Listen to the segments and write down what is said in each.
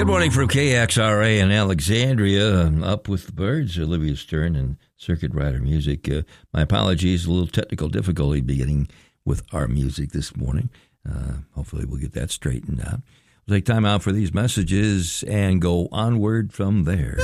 Good morning from KXRA in Alexandria. Up with the Birds, Olivia Stern and Circuit Rider Music. My apologies, a little technical difficulty beginning with our music this morning. Hopefully we'll get that straightened out. We'll take time out for these messages and go onward from there.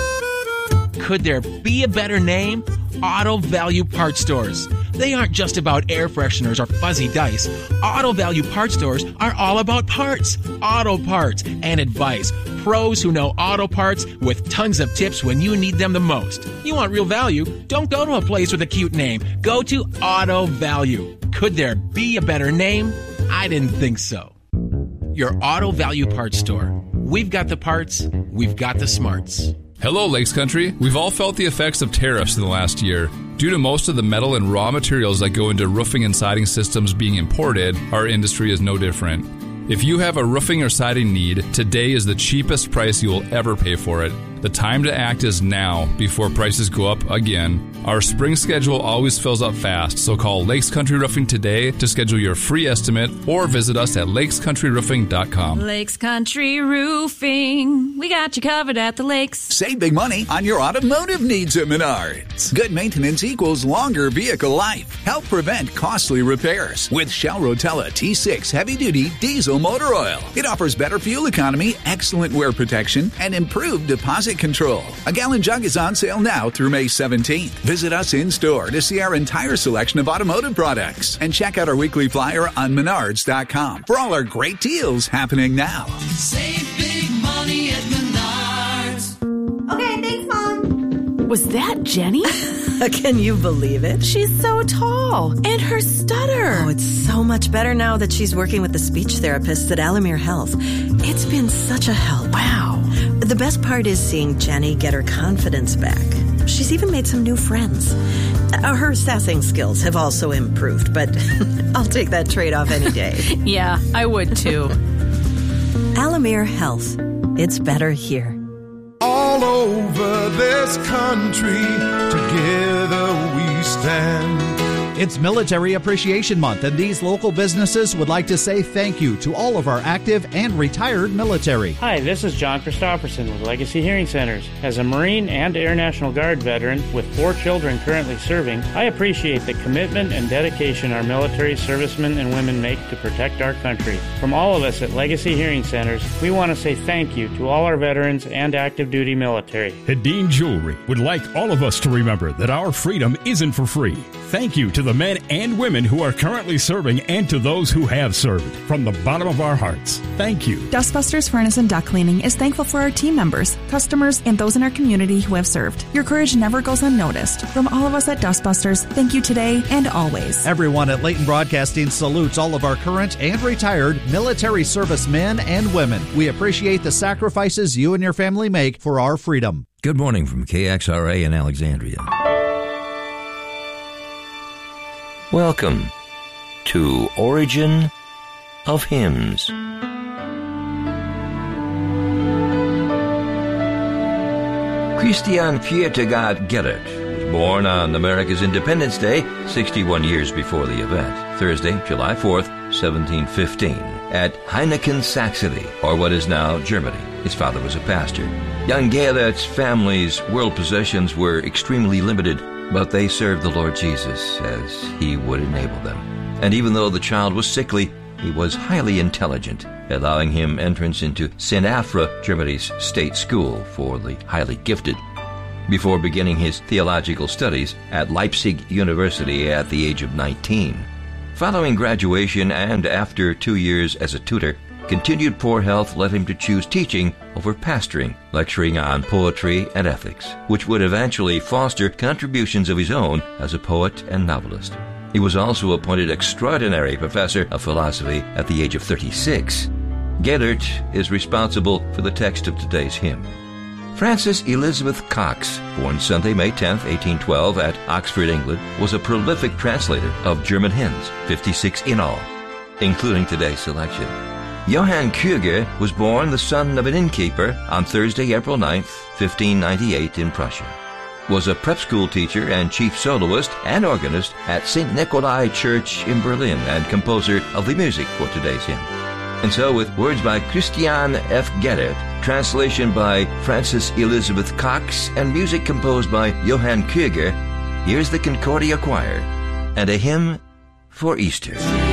Could there be a better name? Auto Value Parts Stores. They aren't just about air fresheners or fuzzy dice. Auto Value Parts Stores are all about parts, auto parts, and advice. Pros who know auto parts with tons of tips when you need them the most. You want real value? Don't go to a place with a cute name. Go to Auto Value. Could there be a better name? I didn't think so. Your Auto Value Parts Store. We've got the parts. We've got the smarts. Hello, Lakes Country. We've all felt the effects of tariffs in the last year. Due to most of the metal and raw materials that go into roofing and siding systems being imported, our industry is no different. If you have a roofing or siding need, today is the cheapest price you will ever pay for it. The time to act is now, before prices go up again. Our spring schedule always fills up fast, so call Lakes Country Roofing today to schedule your free estimate or visit us at lakescountryroofing.com. Lakes Country Roofing. We got you covered at the lakes. Save big money on your automotive needs at Menards. Good maintenance equals longer vehicle life. Help prevent costly repairs with Shell Rotella T6 heavy-duty diesel motor oil. It offers better fuel economy, excellent wear protection, and improved deposit control. A gallon jug is on sale now through May 17th. Visit us in-store to see our entire selection of automotive products and check out our weekly flyer on Menards.com for all our great deals happening now. Save big money at Menards. Okay, thanks, Mom. Was that Jenny? Can you believe it? She's so tall. And her stutter. Oh, it's so much better now that she's working with the speech therapists at Alamere Health. It's been such a help. Wow. The best part is seeing Jenny get her confidence back. She's even made some new friends. Her sassing skills have also improved, but I'll take that trade-off any day. Yeah, I would too. Alamere Health. It's better here. All over this country, together we stand. It's Military Appreciation Month, and these local businesses would like to say thank you to all of our active and retired military. Hi, this is John Christopherson with Legacy Hearing Centers. As a Marine and Air National Guard veteran with 4 children currently serving, I appreciate the commitment and dedication our military servicemen and women make to protect our country. From all of us at Legacy Hearing Centers, we want to say thank you to all our veterans and active duty military. Hedin Jewelry would like all of us to remember that our freedom isn't for free. Thank you to the men and women who are currently serving and to those who have served. From the bottom of our hearts, thank you. Dustbusters Furnace and Duct Cleaning is thankful for our team members, customers, and those in our community who have served. Your courage never goes unnoticed. From all of us at Dustbusters, thank you today and always. Everyone at Leighton Broadcasting salutes all of our current and retired military servicemen and women. We appreciate the sacrifices you and your family make for our freedom. Good morning from KXRA in Alexandria. Welcome to Origin of Hymns. Christian Kierkegaard Gerhardt was born on America's Independence Day, 61 years before the event, Thursday, July 4th, 1715, at Heineken, Saxony, or what is now Germany. His father was a pastor. Young Gerhardt's family's world possessions were extremely limited, but they served the Lord Jesus as He would enable them. And even though the child was sickly, he was highly intelligent, allowing him entrance into St. Afra, Germany's state school for the highly gifted, before beginning his theological studies at Leipzig University at the age of 19. Following graduation and after 2 years as a tutor, continued poor health led him to choose teaching over pastoring, lecturing on poetry and ethics, which would eventually foster contributions of his own as a poet and novelist. He was also appointed extraordinary professor of philosophy at the age of 36. Gerhardt is responsible for the text of today's hymn. Frances Elizabeth Cox, born Sunday, May 10, 1812, at Oxford, England, was a prolific translator of German hymns, 56 in all, including today's selection. Johann Krüger was born the son of an innkeeper on Thursday, April 9, 1598 in Prussia. Was a prep school teacher and chief soloist and organist at St. Nikolai Church in Berlin and composer of the music for today's hymn. And so, with words by Christian F. Gerrit, translation by Frances Elizabeth Cox, and music composed by Johann Krieger, here's the Concordia Choir and a hymn for Easter.